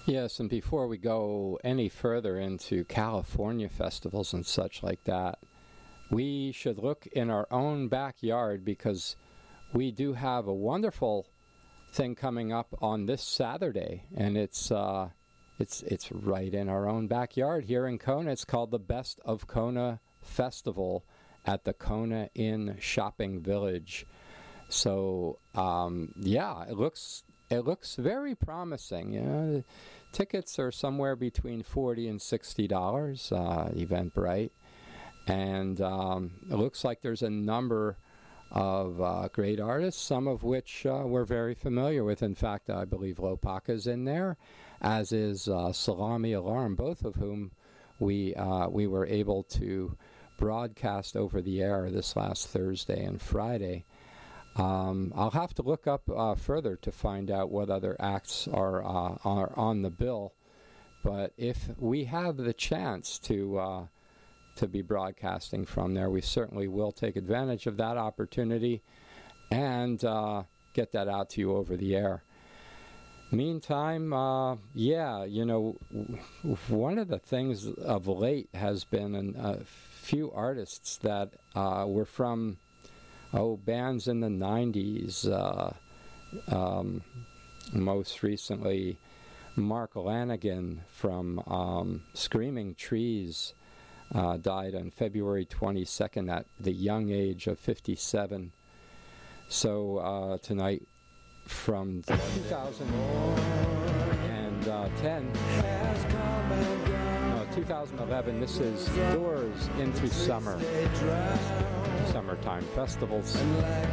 Yes, and before we go any further into California festivals and such like that, we should look in our own backyard because we do have a wonderful thing coming up on this Saturday, and it's right in our own backyard here in Kona. It's called the Best of Kona Festival at the Kona Inn Shopping Village. So it looks very promising. You know, tickets are somewhere between $40 and $60. Eventbrite, and it looks like there's a number of great artists, some of which we're very familiar with. In fact, I believe Lopaka's in there, as is Salami Alarm, both of whom we were able to broadcast over the air this last Thursday and Friday. I'll have to look up further to find out what other acts are on the bill, but if we have the chance to be broadcasting from there, we certainly will take advantage of that opportunity and get that out to you over the air. Meantime, one of the things of late has been a few artists that were from bands in the 90s. Most recently, Mark Lanigan from Screaming Trees died on February 22nd at the young age of 57. So tonight from 2011, this is Doors Into Summer. Summertime festivals.